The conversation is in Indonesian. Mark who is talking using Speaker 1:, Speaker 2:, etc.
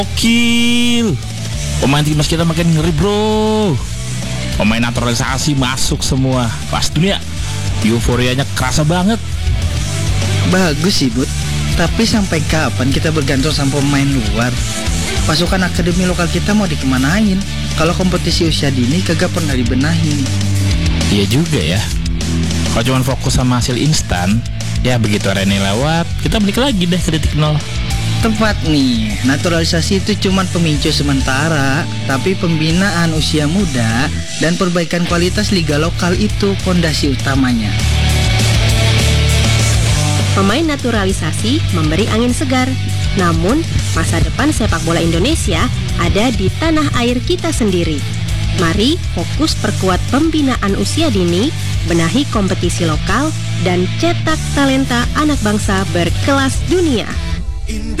Speaker 1: Gokil. Pemain timnas kita makin ngeri bro. Pemain naturalisasi masuk semua. Kelas dunia. Euforianya kerasa banget.
Speaker 2: Bagus sih Bud, tapi sampai kapan kita bergantung sama pemain luar? Pasukan akademi lokal kita mau dikemanain kalau kompetisi usia dini kagak pernah dibenahin?
Speaker 1: Iya juga ya. Kalau cuma fokus sama hasil instan, ya begitu Rene lewat, kita balik lagi deh ke titik nol.
Speaker 2: Tepat nih, naturalisasi itu cuma pemicu sementara, tapi pembinaan usia muda dan perbaikan kualitas liga lokal itu fondasi utamanya.
Speaker 3: Pemain naturalisasi memberi angin segar. Namun, masa depan sepak bola Indonesia ada di tanah air kita sendiri. Mari fokus perkuat pembinaan usia dini, benahi kompetisi lokal, dan cetak talenta anak bangsa berkelas dunia.